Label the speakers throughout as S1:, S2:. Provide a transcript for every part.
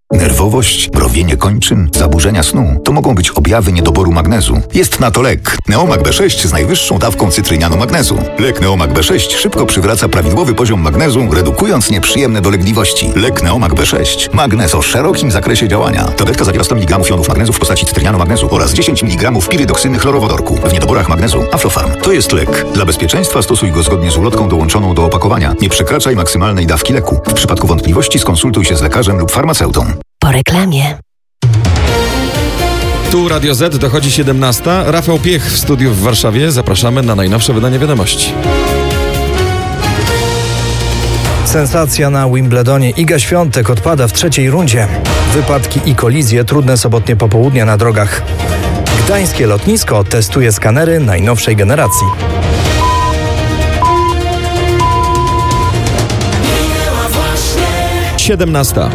S1: Nerwowość, mrowienie kończyn, zaburzenia snu to mogą być objawy niedoboru magnezu. Jest na to lek Neomag B6 z najwyższą dawką cytrynianu magnezu. Lek Neomag B6 szybko przywraca prawidłowy poziom magnezu, redukując nieprzyjemne dolegliwości. Lek Neomag B6. Magnez o szerokim zakresie działania. Tabletka zawiera 100 mg jonów magnezu w postaci cytrynianu magnezu oraz 10 mg pirydoksyny chlorowodorku. W niedoborach magnezu Aflofarm. To jest lek. Dla bezpieczeństwa stosuj go zgodnie z ulotką dołączoną do opakowania. Nie przekraczaj maksymalnej dawki leku. W przypadku wątpliwości skonsultuj się z lekarzem lub farmaceutą.
S2: Po reklamie.
S3: Tu Radio Z, dochodzi 17. Rafał Piech w studiu w Warszawie. Zapraszamy na najnowsze wydanie wiadomości.
S4: Sensacja na Wimbledonie. Iga Świątek odpada w trzeciej rundzie. Wypadki i kolizje, trudne sobotnie popołudnia na drogach. Gdańskie lotnisko testuje skanery najnowszej generacji.
S3: - 17.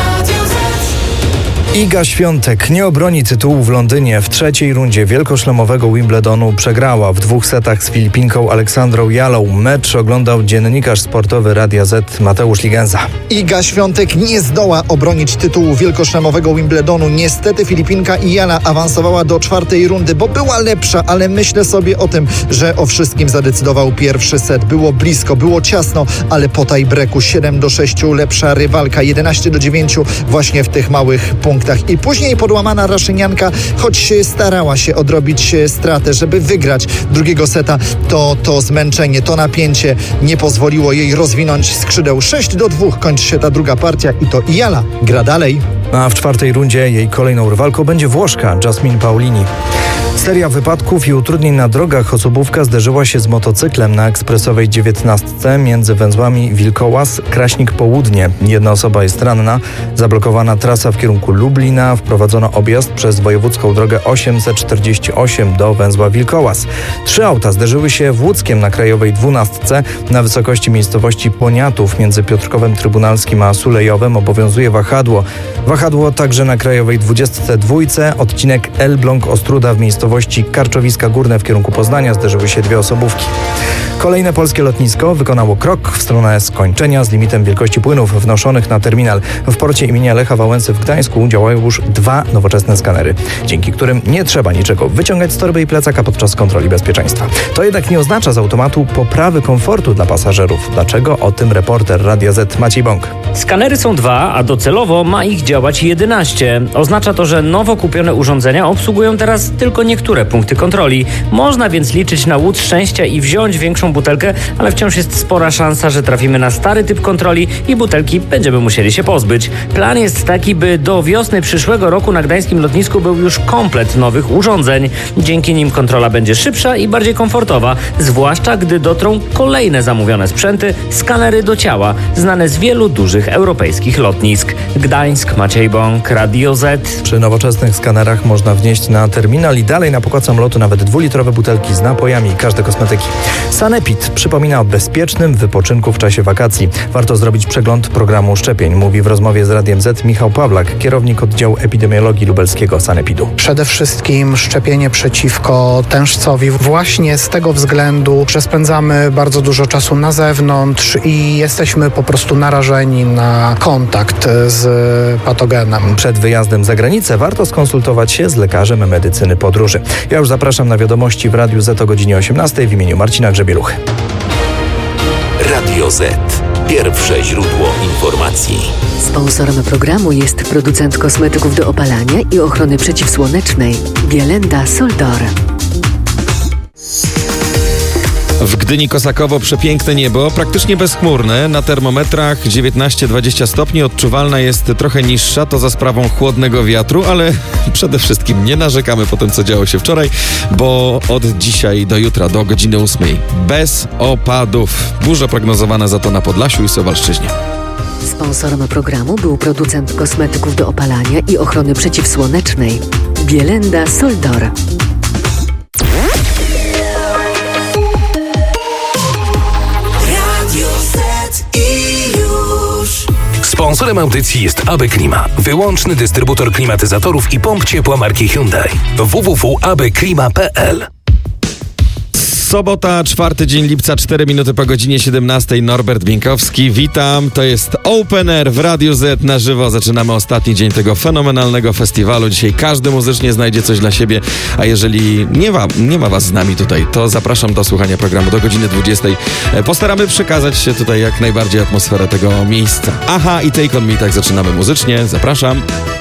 S4: Iga Świątek nie obroni tytułu w Londynie. W trzeciej rundzie wielkoszlemowego Wimbledonu przegrała w 2 setach z Filipinką Aleksandrą Jalą. Mecz oglądał dziennikarz sportowy Radia Z Mateusz Ligenza.
S5: Iga Świątek nie zdoła obronić tytułu wielkoszlemowego Wimbledonu. Niestety Filipinka i Jala awansowała do czwartej rundy, bo była lepsza, ale myślę sobie o tym, że o wszystkim zadecydował pierwszy set. Było blisko, było ciasno, ale po tiebreaku 7-6 lepsza rywalka, 11-9 właśnie w tych małych punktach. I później podłamana Raszynianka, choć starała się odrobić stratę, żeby wygrać drugiego seta, to zmęczenie, to napięcie nie pozwoliło jej rozwinąć skrzydeł. 6-2 kończy się ta druga partia i to Jala gra dalej.
S4: A w czwartej rundzie jej kolejną rywalką będzie Włoszka Jasmine Paolini. Seria wypadków i utrudnień na drogach. Osobówka zderzyła się z motocyklem na ekspresowej 19 między węzłami Wilkołaz-Kraśnik Południe. Jedna osoba jest ranna. Zablokowana trasa w kierunku Lublina. Wprowadzono objazd przez wojewódzką drogę 848 do węzła Wilkołaz. 3 auta zderzyły się w Łódzkiem na krajowej 12 na wysokości miejscowości Poniatów. Między Piotrkowem Trybunalskim a Sulejowem obowiązuje wahadło. Wahadło także na krajowej 22. Odcinek Elbląg-Ostruda w miejscowości Karczowiska Górne w kierunku Poznania zderzyły się 2 osobówki. Kolejne polskie lotnisko wykonało krok w stronę skończenia z limitem wielkości płynów wnoszonych na terminal. W porcie imienia Lecha Wałęsy w Gdańsku działają już 2 nowoczesne skanery, dzięki którym nie trzeba niczego wyciągać z torby i plecaka podczas kontroli bezpieczeństwa. To jednak nie oznacza z automatu poprawy komfortu dla pasażerów. Dlaczego? O tym reporter Radia Z Maciej Bąk.
S6: Skanery są 2, a docelowo ma ich działać 11. Oznacza to, że nowo kupione urządzenia obsługują teraz tylko niektóre punkty kontroli. Można więc liczyć na łód szczęścia i wziąć większą butelkę, ale wciąż jest spora szansa, że trafimy na stary typ kontroli i butelki będziemy musieli się pozbyć. Plan jest taki, by do wiosny przyszłego roku na gdańskim lotnisku był już komplet nowych urządzeń. Dzięki nim kontrola będzie szybsza i bardziej komfortowa, zwłaszcza gdy dotrą kolejne zamówione sprzęty, skanery do ciała, znane z wielu dużych europejskich lotnisk. Gdańsk, Maciej Bąk, Radio Z.
S4: Przy nowoczesnych skanerach można wnieść na terminal i dalej na pokład samolotu nawet 2-litrowe butelki z napojami i każde kosmetyki. Sanepid przypomina o bezpiecznym wypoczynku w czasie wakacji. Warto zrobić przegląd programu szczepień, mówi w rozmowie z Radiem Z Michał Pawlak, kierownik oddziału epidemiologii lubelskiego Sanepidu.
S7: Przede wszystkim szczepienie przeciwko tężcowi właśnie z tego względu, że spędzamy bardzo dużo czasu na zewnątrz i jesteśmy po prostu narażeni na kontakt z patogenem.
S4: Przed wyjazdem za granicę warto skonsultować się z lekarzem medycyny podróży. Ja już zapraszam na wiadomości w Radiu Z o godzinie 18 w imieniu Marcina Grzebieluchy.
S8: Radio Z. Pierwsze źródło informacji.
S2: Sponsorem programu jest producent kosmetyków do opalania i ochrony przeciwsłonecznej Bielenda Soldor.
S3: W Gdyni Kosakowo przepiękne niebo, praktycznie bezchmurne, na termometrach 19-20 stopni, odczuwalna jest trochę niższa, to za sprawą chłodnego wiatru, ale przede wszystkim nie narzekamy po tym, co działo się wczoraj, bo od dzisiaj do jutra, do godziny 8 bez opadów. Burze prognozowane za to na Podlasiu i Suwalszczyźnie.
S2: Sponsorem programu był producent kosmetyków do opalania i ochrony przeciwsłonecznej Bielenda Soldor.
S8: Sponsorem audycji jest AB Klima, wyłączny dystrybutor klimatyzatorów i pomp ciepła marki Hyundai. www.abklima.pl
S3: Sobota, 4 dzień lipca, 4 minuty po godzinie 17. Norbert Bieńkowski, witam. To jest Open Air w Radiu Z na żywo. Zaczynamy ostatni dzień tego fenomenalnego festiwalu. Dzisiaj każdy muzycznie znajdzie coś dla siebie, a jeżeli nie ma was z nami tutaj, to zapraszam do słuchania programu do godziny 20. Postaramy przekazać się tutaj jak najbardziej atmosferę tego miejsca. Aha i Take On Me, tak zaczynamy muzycznie. Zapraszam.